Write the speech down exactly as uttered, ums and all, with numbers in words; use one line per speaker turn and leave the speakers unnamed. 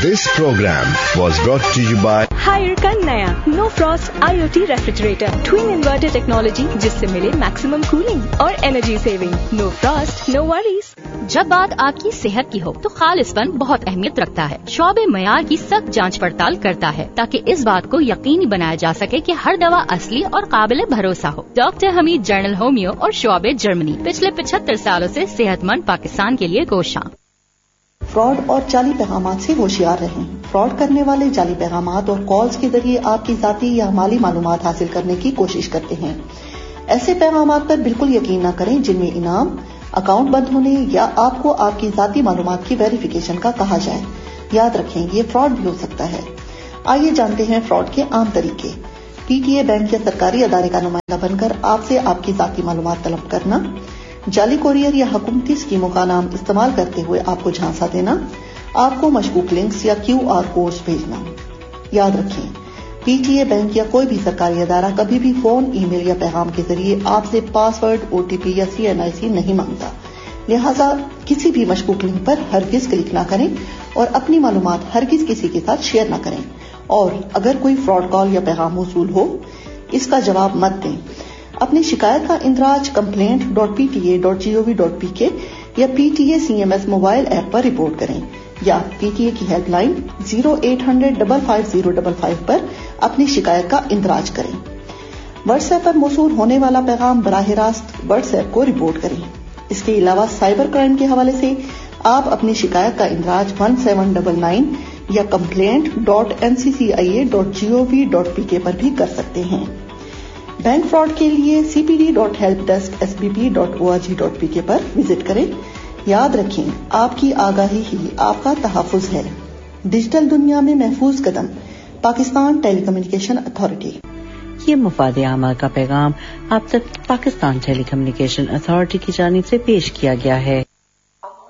This program was brought to you by
Hire का नया no Frost आई O T refrigerator twin inverter technology, जिससे मिले maximum cooling और energy saving. No Frost no worries.
जब बात आपकी सेहत की हो तो खालिसपन बहुत अहमियत रखता है। शोबे मयार की सख्त जांच पड़ताल करता है ताकि इस बात को यकीनी बनाया जा सके कि हर दवा असली और काबिल भरोसा हो। डॉक्टर हमीद, जर्नल होमियो और शोबे जर्मनी, पिछले पचहत्तर सालों से सेहतमंद पाकिस्तान के लिए कोशां।
फ्रॉड और जाली पैगामात से होशियार रहें। फ्रॉड करने वाले जाली पैगामात और कॉल्स के जरिए आपकी जाती या माली मालूमात हासिल करने की कोशिश करते हैं। ऐसे पैगामात पर बिल्कुल यकीन न करें जिनमें इनाम, अकाउंट बंद होने या आपको आपकी जाती मालूमात की वेरिफिकेशन का कहा जाए। याद रखें, ये फ्रॉड भी हो सकता है। आइए जानते हैं फ्रॉड के आम तरीके। पीटीए बैंक या सरकारी अदारे का नुमाइंदा बनकर आपसे आपकी जाती मालूमात तलब करना, जाली कोरियर या हुकूमती स्कीमों का नाम इस्तेमाल करते हुए आपको झांसा देना, आपको मशकूक लिंक्स या क्यू आर कोड्स भेजना। याद रखें, पीटीए बैंक या कोई भी सरकारी अदारा कभी भी फोन, ईमेल या पैगाम के जरिए आपसे पासवर्ड, ओटीपी या सीएनआईसी नहीं मांगता। लिहाजा किसी भी मशकूक लिंक पर हरगिज क्लिक न करें और अपनी मालूमात हरगिज किसी के साथ शेयर न करें। और अगर कोई फ्रॉड कॉल या पैगाम मौसूल हो, इसका जवाब मत दें। अपनी शिकायत का इंदराज complaint dot P T A dot G O V dot P के या पीटीए सीएमएस मोबाइल ऐप पर रिपोर्ट करें या पीटीए की helpline zero eight hundred double five zero double five पर अपनी शिकायत का इंदराज करें। व्हाट्सएप पर मौसूल होने वाला पैगाम बराह रास्त व्हाट्सएप को रिपोर्ट करें। इसके अलावा साइबर क्राइम के हवाले से आप अपनी शिकायत का इंदराज वन सेवन डबल नाइन या कंप्लेंट डॉट एन सी सी आई ए dot G O V dot P के पर भी कर सकते हैं। बैंक फ्रॉड के लिए C P D dot help desk S B P dot O R G dot P के पर विजिट करें। याद रखें, आपकी आगाही ही आपका तहफ़्फ़ुज़ है। डिजिटल दुनिया में महफूज कदम, पाकिस्तान टेलीकम्युनिकेशन अथॉरिटी।
ये मुफाद आमा का पैगाम आप तक पाकिस्तान टेलीकम्युनिकेशन अथॉरिटी की जानिब से पेश किया गया है।